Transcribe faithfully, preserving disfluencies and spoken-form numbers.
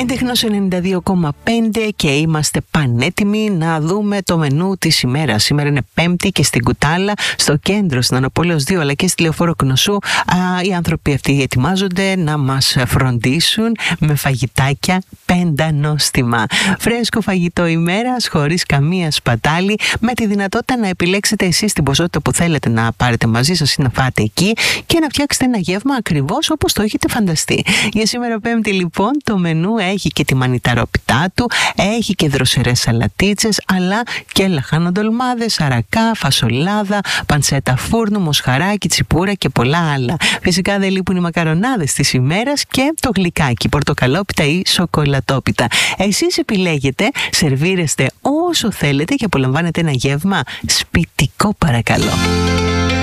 Έντεχνος ενενήντα δύο κόμμα πέντε και είμαστε πανέτοιμοι να δούμε το μενού της ημέρας. Σήμερα είναι Πέμπτη και στην Κουτάλα, στο κέντρο, στην Ανοπόλεως δύο αλλά και στη Λεωφόρο Κνωσού, α, οι άνθρωποι αυτοί ετοιμάζονται να μας φροντίσουν με φαγητάκια πεντανόστιμα. Φρέσκο φαγητό ημέρας, χωρίς καμία σπατάλη, με τη δυνατότητα να επιλέξετε εσείς την ποσότητα που θέλετε να πάρετε μαζί σας ή να φάτε εκεί και να φτιάξετε ένα γεύμα ακριβώς όπως το έχετε φανταστεί. Για σήμερα Πέμπτη λοιπόν το μενού έχει και τη μανιταρόπιτά του, έχει και δροσερές σαλατίτσες, αλλά και λαχανοντολμάδες, αρακά, φασολάδα, πανσέτα φούρνου, μοσχαράκι, τσιπούρα και πολλά άλλα. Φυσικά δεν λείπουν οι μακαρονάδες της ημέρας και το γλυκάκι, πορτοκαλόπιτα ή σοκολατόπιτα. Εσείς επιλέγετε, σερβίρεστε όσο θέλετε και απολαμβάνετε ένα γεύμα σπιτικό, παρακαλώ.